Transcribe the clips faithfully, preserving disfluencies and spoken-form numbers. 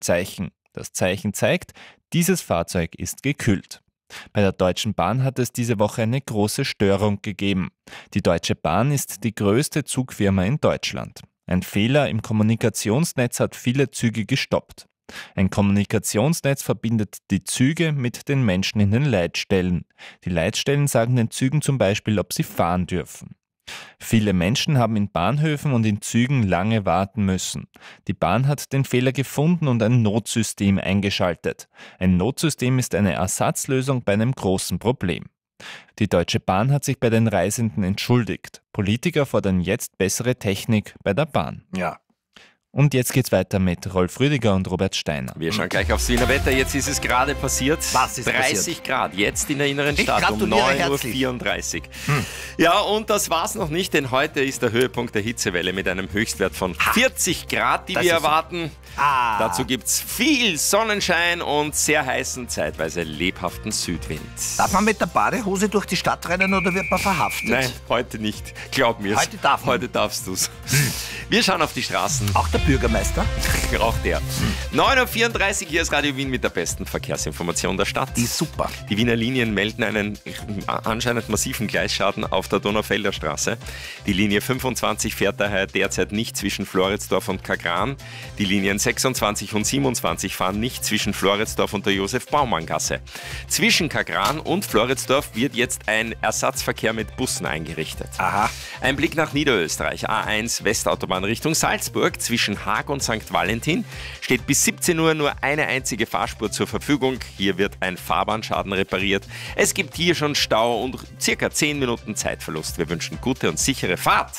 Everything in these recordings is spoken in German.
Zeichen. Das Zeichen zeigt, dieses Fahrzeug ist gekühlt. Bei der Deutschen Bahn hat es diese Woche eine große Störung gegeben. Die Deutsche Bahn ist die größte Zugfirma in Deutschland. Ein Fehler im Kommunikationsnetz hat viele Züge gestoppt. Ein Kommunikationsnetz verbindet die Züge mit den Menschen in den Leitstellen. Die Leitstellen sagen den Zügen zum Beispiel, ob sie fahren dürfen. Viele Menschen haben in Bahnhöfen und in Zügen lange warten müssen. Die Bahn hat den Fehler gefunden und ein Notsystem eingeschaltet. Ein Notsystem ist eine Ersatzlösung bei einem großen Problem. Die Deutsche Bahn hat sich bei den Reisenden entschuldigt. Politiker fordern jetzt bessere Technik bei der Bahn. Ja. Und jetzt geht's weiter mit Rolf Rüdiger und Robert Steiner. Wir schauen gleich aufs Wiener Wetter. Jetzt ist es gerade passiert. Was ist dreißig passiert? Grad, jetzt in der inneren Ich Stadt um gratuliere neun Uhr herzlich. vierunddreißig. Hm. Ja, und das war's noch nicht, denn heute ist der Höhepunkt der Hitzewelle mit einem Höchstwert von vierzig Grad, die Das wir ist- erwarten. Ah. Dazu gibt's viel Sonnenschein und sehr heißen, zeitweise lebhaften Südwind. Darf man mit der Badehose durch die Stadt rennen oder wird man verhaftet? Nein, heute nicht. Glaub mir's. Heute darf man. Heute darfst du's. Wir schauen auf die Straßen. Auch der Bürgermeister? Auch der. neun Uhr vierunddreißig, hier ist Radio Wien mit der besten Verkehrsinformation der Stadt. Die ist super. Die Wiener Linien melden einen anscheinend massiven Gleisschaden auf der Donaufelder Straße. Die Linie fünfundzwanzig fährt daher derzeit nicht zwischen Floridsdorf und Kagran. Die Linien sechsundzwanzig und siebenundzwanzig fahren nicht zwischen Floridsdorf und der Josef-Baumann-Gasse. Zwischen Kagran und Floridsdorf wird jetzt ein Ersatzverkehr mit Bussen eingerichtet. Aha. Ein Blick nach Niederösterreich. A eins Westautobahn Richtung Salzburg zwischen Haag und Sankt Valentin steht bis siebzehn Uhr nur eine einzige Fahrspur zur Verfügung. Hier wird ein Fahrbahnschaden repariert. Es gibt hier schon Stau und circa zehn Minuten Zeitverlust. Wir wünschen gute und sichere Fahrt.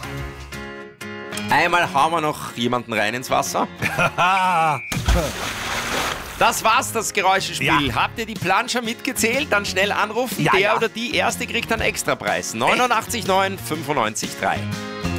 Einmal hauen wir noch jemanden rein ins Wasser. Das war's, das Geräuschespiel. Ja. Habt ihr die Planscher mitgezählt? Dann schnell anrufen. Ja, Der ja. oder die Erste kriegt einen Extrapreis. neunundachtzig neun fünfundneunzig drei.